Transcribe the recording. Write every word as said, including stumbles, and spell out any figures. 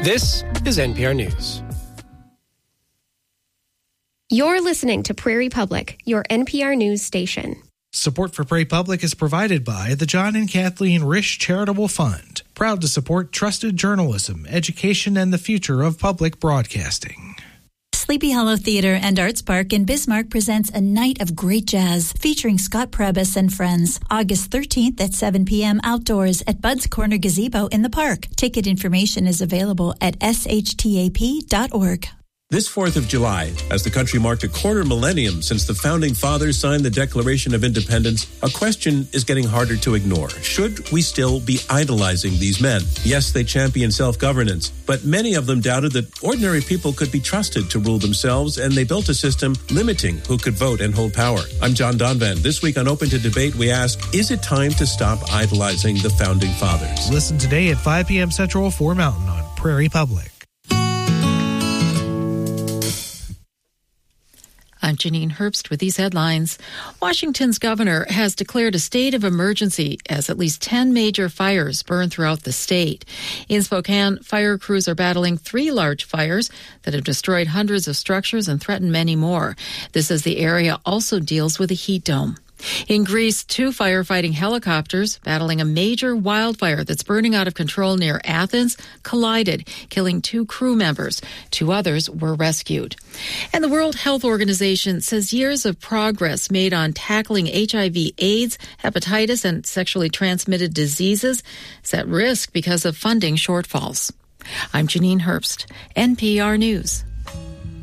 This is N P R News. You're listening to Prairie Public, your N P R News station. Support for Prairie Public is provided by the John and Kathleen Risch Charitable Fund, proud to support trusted journalism, education, and the future of public broadcasting. Sleepy Hollow Theater and Arts Park in Bismarck presents a night of great jazz featuring Scott Prebis and friends. August thirteenth at seven p.m. outdoors at Bud's Corner Gazebo in the park. Ticket information is available at s h t a p dot org. This fourth of July, as the country marked a quarter millennium since the Founding Fathers signed the Declaration of Independence, a question is getting harder to ignore. Should we still be idolizing these men? Yes, they championed self-governance, but many of them doubted that ordinary people could be trusted to rule themselves, and they built a system limiting who could vote and hold power. I'm John Donvan. This week on Open to Debate, we ask, is it time to stop idolizing the Founding Fathers? Listen today at five p.m. Central, four Mountain on Prairie Public. I'm Janine Herbst with these headlines. Washington's governor has declared a state of emergency as at least ten major fires burn throughout the state. In Spokane, fire crews are battling three large fires that have destroyed hundreds of structures and threatened many more. This as the area also deals with a heat dome. In Greece, two firefighting helicopters battling a major wildfire that's burning out of control near Athens collided, killing two crew members. Two others were rescued. And the World Health Organization says years of progress made on tackling H I V AIDS, hepatitis, and sexually transmitted diseases is at risk because of funding shortfalls. I'm Janine Herbst, N P R News.